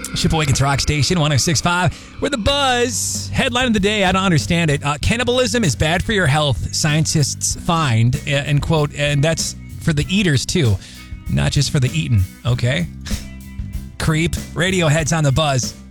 Shipawakens Rock Station 106.5. We're the Buzz. Headline of the day, I don't understand it. Cannibalism is bad for your health, scientists find, end quote. And that's for the eaters, too. Not just for the eaten, okay? Creep. Radiohead's on the Buzz.